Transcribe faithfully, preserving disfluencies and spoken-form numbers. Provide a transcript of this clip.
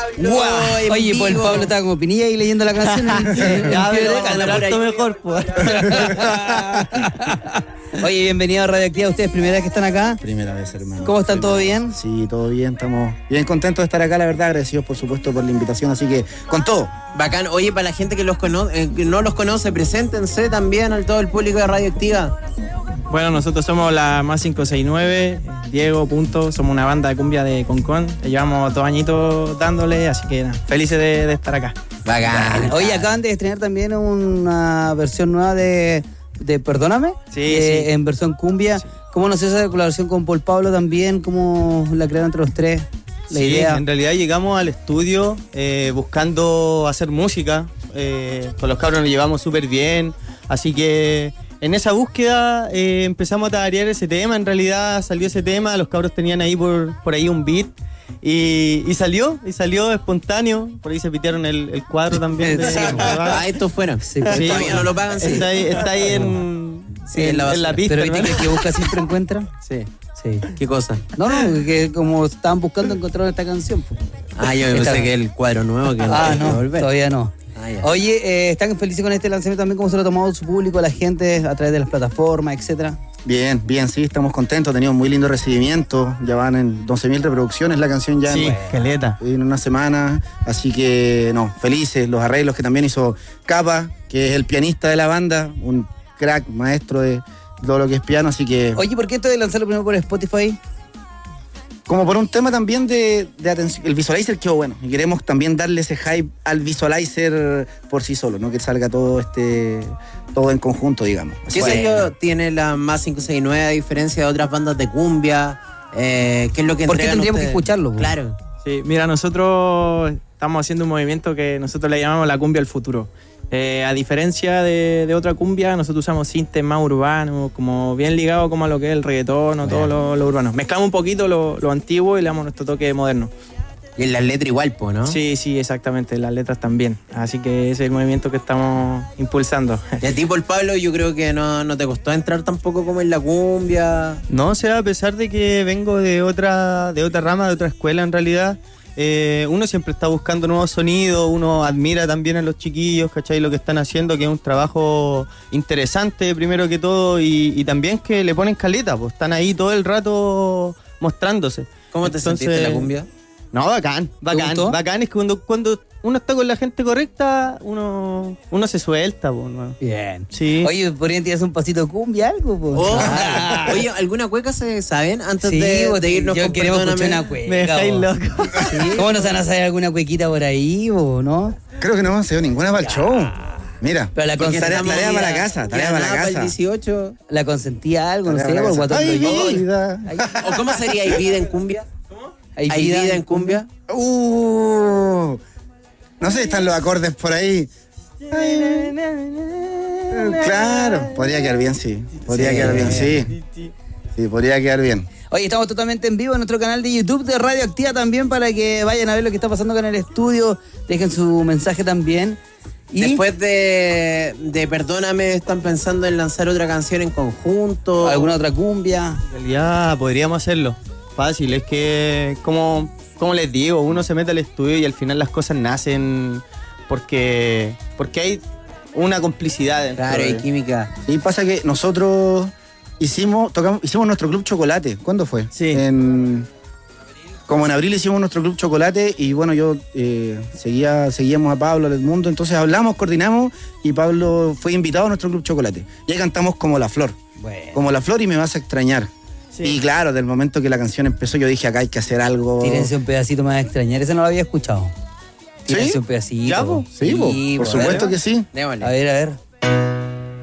Wow. Oye, pues el Pablo estaba como Pinilla ahí leyendo la canción. Ya, pero mejor, pues. Oye, bienvenido a Radioactiva. ¿Ustedes primera vez que están acá? Primera vez, hermano. ¿Cómo están? ¿Todo bien? Sí, todo bien. Estamos bien contentos de estar acá, la verdad. Agradecidos, por supuesto, por la invitación. Así que, con todo. Bacán. Oye, para la gente que los conoce, eh, que no los conoce, preséntense también al todo el público de Radioactiva. Bueno, nosotros somos la Más cinco seis nueve, Diego, Punto, somos una banda de cumbia de Concón, llevamos dos añitos dándole, así que nada, felices de, de estar acá. Bacán. Oye, acaban de estrenar también una versión nueva de, de Perdóname, sí, eh, sí. en versión cumbia. Sí. ¿Cómo nació esa colaboración con Paul Pablo también? ¿Cómo la crearon entre los tres? La sí, idea. En realidad llegamos al estudio eh, buscando hacer música, eh, con los cabros nos llevamos súper bien, así que... En esa búsqueda eh, empezamos a tararear ese tema, en realidad salió ese tema, los cabros tenían ahí por, por ahí un beat y, y salió, y salió espontáneo, por ahí se pitearon el, el cuadro también. De, sí, ah, esto fuera. Sí, sí, todavía no lo pagan, sí. Está ahí, está ahí en, sí, en, en, la, en la pista. Pero viste que, que busca siempre encuentra. Sí. Sí. ¿Qué cosa? No, no, que como estaban buscando encontrar esta canción. Pues. Ah, yo pensé Esta... que el cuadro nuevo que Ah, no, volver. Todavía no. Ah, yeah. Oye, eh, ¿están felices con este lanzamiento también? ¿Cómo se lo ha tomado su público, la gente, a través de las plataformas, etcétera? Bien, bien, sí, estamos contentos, tenemos muy lindo recibimiento, ya van en doce mil reproducciones la canción ya sí, en, caleta. en una semana, así que no, felices, los arreglos que también hizo Capa, que es el pianista de la banda, un crack, maestro de todo lo que es piano, así que... Oye, ¿por qué esto de lanzarlo primero por Spotify? Como por un tema también de, de atención, el visualizer quedó bueno y queremos también darle ese hype al visualizer por sí solo, ¿no? Que salga todo este todo en conjunto, digamos. ¿Qué bueno. sello tiene la Más cinco seis nueve a diferencia de otras bandas de cumbia? Eh, ¿Qué es lo que ¿Por qué tendríamos ustedes? que escucharlo? Pues? Claro. Sí, mira, nosotros estamos haciendo un movimiento que nosotros le llamamos la cumbia del futuro. Eh, a diferencia de, de otra cumbia, nosotros usamos sintes más urbanos, como bien ligado como a lo que es el reggaetón o todo lo, lo urbano. Mezclamos un poquito lo, lo antiguo y le damos nuestro toque moderno. Y en las letras igual, po, ¿no? Sí, sí, exactamente, las letras también. Así que ese es el movimiento que estamos impulsando. Y a ti, Paul Pablo, yo creo que no, no te costó entrar tampoco como en la cumbia. No, o sea, a pesar de que vengo de otra, de otra rama, de otra escuela en realidad, Eh, uno siempre está buscando nuevos sonidos, uno admira también a los chiquillos, ¿cachai? Lo que están haciendo, que es un trabajo interesante primero que todo y, y también que le ponen caleta, pues están ahí todo el rato mostrándose. ¿Cómo te Entonces, sentiste en la cumbia? No, bacán, bacán, bacán, es que cuando, cuando uno está con la gente correcta, uno, uno se suelta, pues, ¿no? Bien. Sí. Oye, ¿podrían tirarse un pasito de cumbia algo? Pues? Oh. Ah. Oye, ¿alguna cueca se saben antes sí, de, de irnos yo con queremos Perdóname? escuchar una cueca. Me dejáis loco. ¿Sí? ¿Cómo nos van a saber alguna cuequita por ahí, o no? Creo que no hemos hecho ninguna para el show. Mira, pero la tarea, tarea para la casa, tarea para la casa. Para el dieciocho. La consentía algo, tarea no sé, por guatón. Ay, vida. ¿O cómo sería ¿Hay vida en cumbia? ¿Hay, ¿Hay vida, vida en cumbia? Uh, no sé, están los acordes por ahí. Ay, claro, podría quedar bien, sí. Podría sí. quedar bien, sí. Sí, podría quedar bien. Oye, estamos totalmente en vivo en nuestro canal de YouTube de Radioactiva también para que vayan a ver lo que está pasando con el estudio. Dejen su mensaje también. Y después de, de Perdóname, ¿están pensando en lanzar otra canción en conjunto? ¿Alguna otra cumbia? En realidad podríamos hacerlo. Fácil, es que como, como les digo, uno se mete al estudio y al final las cosas nacen porque, porque hay una complicidad. Claro, hay química. Y pasa que nosotros hicimos, tocamos, hicimos nuestro Club Chocolate. ¿Cuándo fue? Sí. En, como en abril hicimos nuestro Club Chocolate y bueno, yo eh, seguía, seguíamos a Pablo, a Edmundo, entonces hablamos, coordinamos y Pablo fue invitado a nuestro Club Chocolate. Y ahí cantamos Como la Flor. Bueno. Como la Flor y Me Vas a Extrañar. Sí. Y claro, del momento que la canción empezó yo dije, acá hay que hacer algo. Tírense un pedacito más a extrañar, ese no lo había escuchado. Tírense ¿Sí? un pedacito. ¿Ya, po? Sí, po. Sí, por supuesto que sí. Démosle. A ver, a ver.